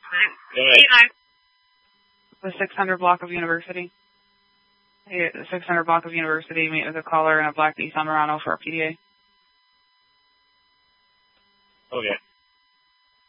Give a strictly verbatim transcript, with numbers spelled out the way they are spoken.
Go ahead. The six hundred block of University. Yeah, the six hundred block of University, meet with a caller in a black Nissan Murano for a P D A. Okay.